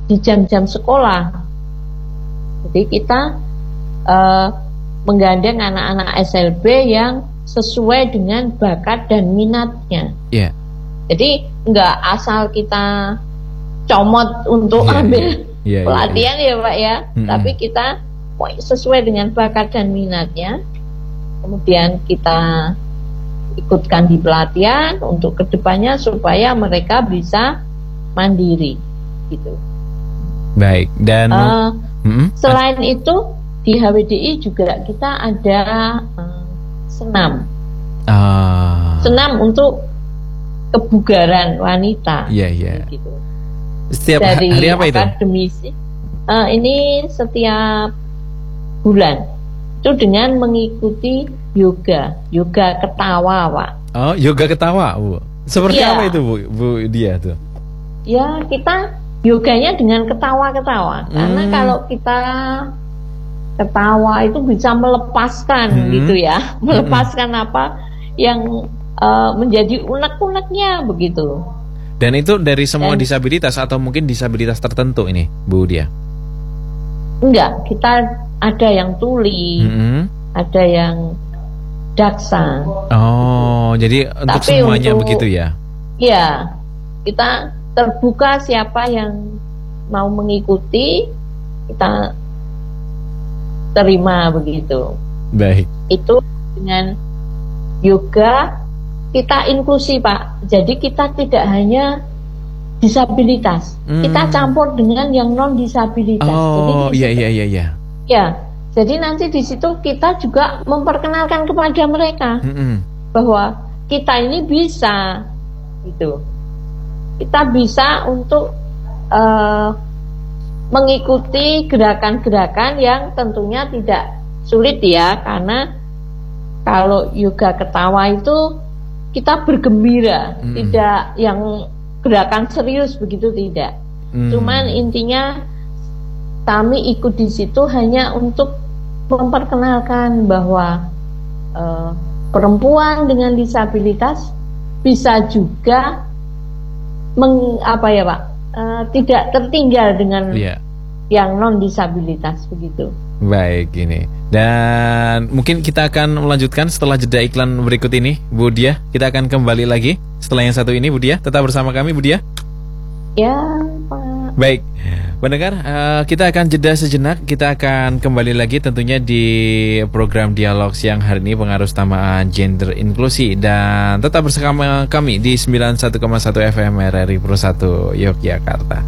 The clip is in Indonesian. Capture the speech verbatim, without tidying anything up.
di jam-jam sekolah. Jadi kita uh, menggandeng anak-anak S L B yang sesuai dengan bakat dan minatnya. Yeah. Jadi nggak asal kita comot untuk yeah, ambil yeah. Yeah, pelatihan yeah, yeah. ya Pak ya, mm-hmm. tapi kita sesuai dengan bakat dan minatnya. Kemudian kita ikutkan di pelatihan untuk kedepannya supaya mereka bisa mandiri, gitu. Baik. Dan uh, mm-hmm. selain itu di H W D I juga kita ada uh, senam, uh. senam untuk kebugaran wanita. Iya yeah, iya. Yeah. Gitu. Setiap dari hari apa itu? Akademisi. Uh, ini setiap bulan. Itu dengan mengikuti yoga, yoga ketawa, Pak. Oh, yoga ketawa, Bu. Seperti ya. apa itu, Bu? Bu dia tuh. Ya, kita yoganya dengan ketawa-ketawa. Hmm. Karena kalau kita ketawa itu bisa melepaskan hmm. gitu ya. Melepaskan hmm. apa yang uh, menjadi unek-uneknya begitu. Dan itu dari semua Dan, disabilitas atau mungkin disabilitas tertentu ini, Bu dia? Enggak, kita ada yang tuli, hmm. ada yang daksa. Oh, jadi untuk Tapi semuanya untuk, begitu ya? Iya, kita terbuka siapa yang mau mengikuti, kita terima begitu. Baik. Itu dengan yoga kita inklusi, Pak. Jadi kita tidak hanya disabilitas, hmm. kita campur dengan yang non disabilitas. Oh, iya iya iya iya. Ya, jadi nanti di situ kita juga memperkenalkan kepada mereka hmm. bahwa kita ini bisa, gitu. Kita bisa untuk uh, mengikuti gerakan-gerakan yang tentunya tidak sulit ya, karena kalau yoga ketawa itu kita bergembira, hmm. tidak yang gerakan serius begitu, tidak. Hmm. Cuman intinya kami ikut di situ hanya untuk memperkenalkan bahwa uh, perempuan dengan disabilitas bisa juga meng, apa ya Pak, uh, tidak tertinggal dengan yeah. yang non disabilitas begitu. Baik, ini. Dan mungkin kita akan melanjutkan setelah jeda iklan berikut ini, Bu Dia. Kita akan kembali lagi setelah yang satu ini, Bu Dia. Tetap bersama kami, Bu Dia. Ya, Pak. Baik, pendengar, uh, kita akan jeda sejenak. Kita akan kembali lagi tentunya di program Dialog Siang hari ini, pengaruh utamaan gender inklusi. Dan tetap bersama kami di sembilan puluh satu koma satu F M R R I Pro satu Yogyakarta.